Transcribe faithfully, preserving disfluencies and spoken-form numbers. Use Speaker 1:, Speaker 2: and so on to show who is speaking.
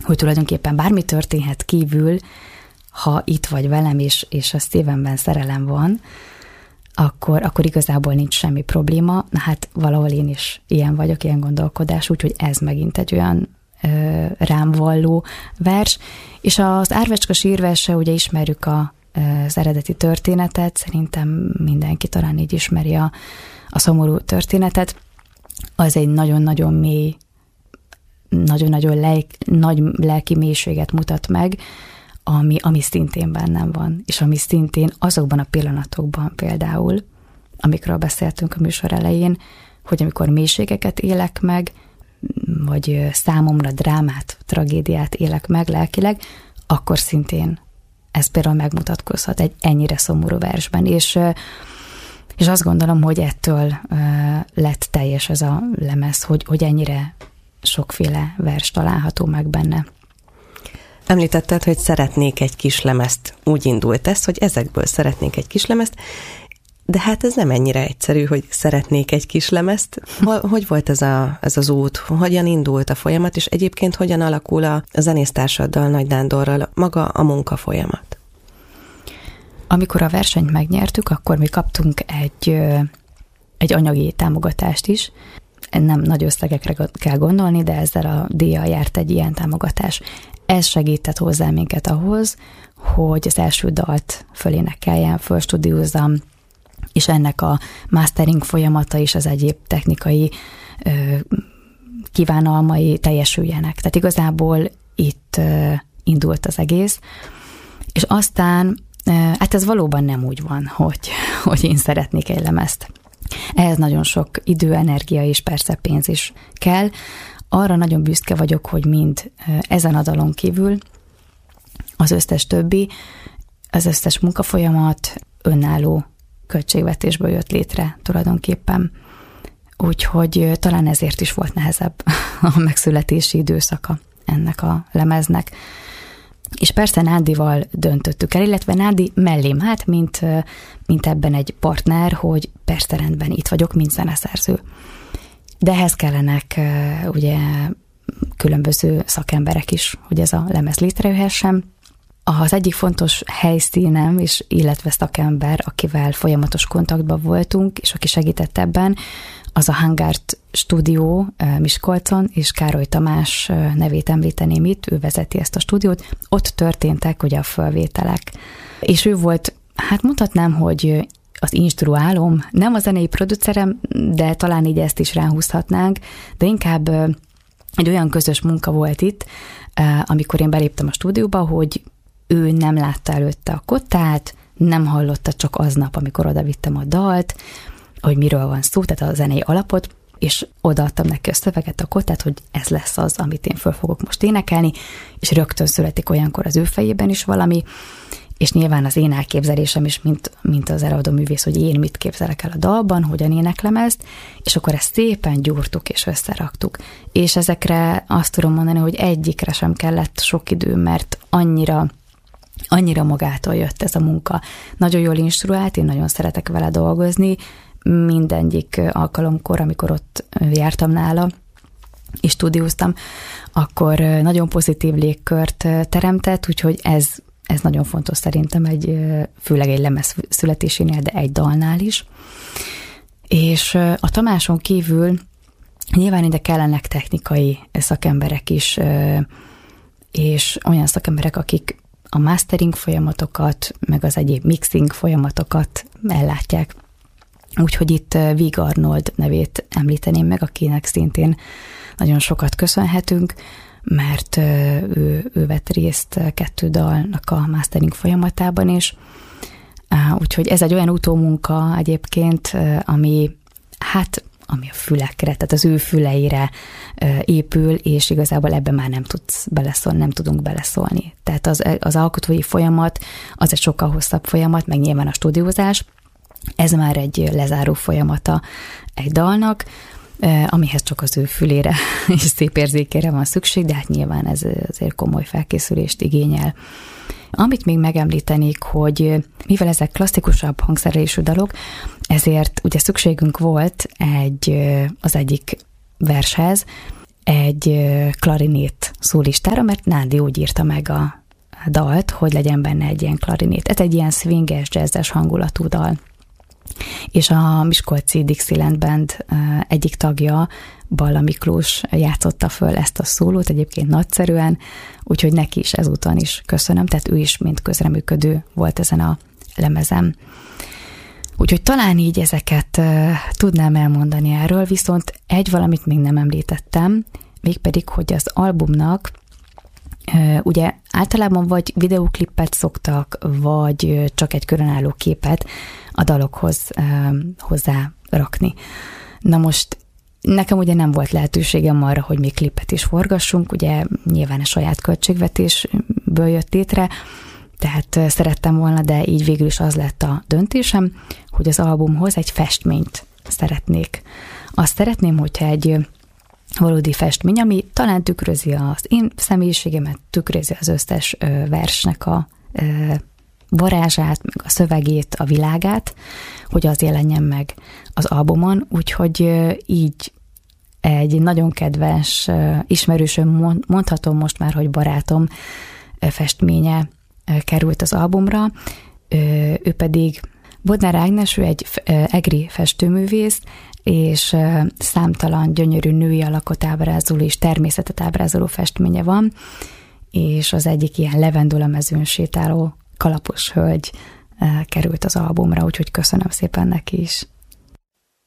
Speaker 1: hogy tulajdonképpen bármi történhet kívül, ha itt vagy velem, és, és a szívemben szerelem van, akkor, akkor igazából nincs semmi probléma. Na hát valahol én is ilyen vagyok, ilyen gondolkodás, úgyhogy ez megint egy olyan ö, rám valló vers. És az Árvecska sírverse, ugye ismerjük a, az eredeti történetet, szerintem mindenki talán így ismeri a, a szomorú történetet. Az egy nagyon-nagyon mély, nagyon-nagyon lelk, nagy lelki mélységet mutat meg, ami, ami szintén bennem van, és ami szintén azokban a pillanatokban például, amikről beszéltünk a műsor elején, hogy amikor mélységeket élek meg, vagy számomra drámát, tragédiát élek meg lelkileg, akkor szintén ez például megmutatkozhat egy ennyire szomorú versben, és, és azt gondolom, hogy ettől lett teljes ez a lemez, hogy, hogy ennyire sokféle vers található meg benne.
Speaker 2: Említetted, hogy szeretnék egy kis lemezt. Úgy indult ez, hogy ezekből szeretnék egy kis lemezt, de hát ez nem ennyire egyszerű, hogy szeretnék egy kis lemezt. Hogy volt ez, a, ez az út? Hogyan indult a folyamat, és egyébként hogyan alakul a zenésztársaddal, Nagy Nándorral maga a munkafolyamat?
Speaker 1: Amikor a versenyt megnyertük, akkor mi kaptunk egy, egy anyagi támogatást is. Nem nagy összegekre kell gondolni, de ezzel a díjjal járt egy ilyen támogatás. Ez segített hozzá minket ahhoz, hogy az első dalt fölénekeljem, fölstúdiózzam, és ennek a mastering folyamata és az egyéb technikai ö, kívánalmai teljesüljenek. Tehát igazából itt ö, indult az egész, és aztán, ö, hát ez valóban nem úgy van, hogy, hogy én szeretnék egy lemezt. Ehhez nagyon sok idő, energia és persze pénz is kell. Arra nagyon büszke vagyok, hogy mind ezen a dalon kívül az összes többi, az összes munkafolyamat önálló költségvetésből jött létre tulajdonképpen. Úgyhogy talán ezért is volt nehezebb a megszületési időszaka ennek a lemeznek. És persze Nádival döntöttük el, illetve Nádi mellém, hát mint, mint ebben egy partner, hogy persze rendben itt vagyok, mint zeneszerző. De ehhez kellenek ugye különböző szakemberek is, hogy ez a lemez létrejöhessen. Az egyik fontos helyszínem, és illetve szakember, akivel folyamatos kontaktban voltunk, és aki segített ebben, az a Hangárt stúdió Miskolcon, és Károly Tamás nevét említeném itt, ő vezeti ezt a stúdiót. Ott történtek ugye a fölvételek. És ő volt, hát mondhatnám, hogy az instruálom, nem a zenei producerem, de talán így ezt is ráhúzhatnánk, de inkább egy olyan közös munka volt itt, amikor én beléptem a stúdióba, hogy ő nem látta előtte a kottát, nem hallotta csak aznap, amikor odavittem a dalt, hogy miről van szó, tehát a zenei alapot, és odaadtam neki a szöveget, a kottát, hogy ez lesz az, amit én föl fogok most énekelni, és rögtön születik olyankor az ő fejében is valami, és nyilván az én elképzelésem is, mint, mint az előadó művész, hogy én mit képzelek el a dalban, hogyan éneklem ezt, és akkor ezt szépen gyúrtuk és összeraktuk. És ezekre azt tudom mondani, hogy egyikre sem kellett sok idő, mert annyira, annyira magától jött ez a munka. Nagyon jól instruált, én nagyon szeretek vele dolgozni, mindegyik alkalomkor, amikor ott jártam nála, és stúdióztam, akkor nagyon pozitív légkört teremtett, úgyhogy ez Ez nagyon fontos szerintem egy, főleg egy lemez születésénél, de egy dalnál is. És a Tamáson kívül nyilván ide kellenek technikai szakemberek is, és olyan szakemberek, akik a mastering folyamatokat, meg az egyéb mixing folyamatokat ellátják. Úgyhogy itt Vig Arnold nevét említeném meg, akinek szintén nagyon sokat köszönhetünk, mert ő, ő vett részt kettő dalnak a mastering folyamatában is. Úgyhogy ez egy olyan utómunka egyébként, ami hát ami a fülekre, tehát az ő füleire épül, és igazából ebben már nem tudsz beleszólni, nem tudunk beleszólni. Tehát az, az alkotói folyamat, az egy sokkal hosszabb folyamat, meg nyilván a stúdiózás, ez már egy lezáró folyamata egy dalnak, amihez csak az ő fülére és szép érzékére van szükség, de hát nyilván ez azért komoly felkészülést igényel. Amit még megemlítenék, hogy mivel ezek klasszikusabb hangszerelésű dalok, ezért ugye szükségünk volt egy, az egyik vershez egy klarinét szólistára, mert Nándi úgy írta meg a dalt, hogy legyen benne egy ilyen klarinét. Ez egy ilyen swinges, jazzes hangulatú dal. És a miskolci Dixieland Band egyik tagja, Balla Miklós játszotta föl ezt a szólót, egyébként nagyszerűen, úgyhogy neki is ezúton is köszönöm, tehát ő is mint közreműködő volt ezen a lemezen. Úgyhogy talán így ezeket uh, tudnám elmondani erről, viszont egy valamit még nem említettem, mégpedig, hogy az albumnak uh, ugye általában vagy videóklippet szoktak, vagy uh, csak egy különálló képet a dalokhoz uh, hozzá rakni. Na most nekem ugye nem volt lehetőségem arra, hogy még klipet is forgassunk, ugye nyilván a saját költségvetésből jött létre, tehát szerettem volna, de így végül is az lett a döntésem, hogy az albumhoz egy festményt szeretnék. Azt szeretném, hogyha egy valódi festmény, ami talán tükrözi az én személyiségemet, tükrözi az összes versnek a varázsát, meg a szövegét, a világát, hogy az jelenjen meg az albumon, úgyhogy így egy nagyon kedves, ismerősöm, mondhatom most már, hogy barátom festménye került az albumra, ő pedig Bodnár Ágnes, ő egy egri festőművész, és számtalan gyönyörű női alakot ábrázoló és természetet ábrázoló festménye van, és az egyik ilyen levendula mezőn sétáló kalapos hölgy került az albumra, úgyhogy köszönöm szépen neki is.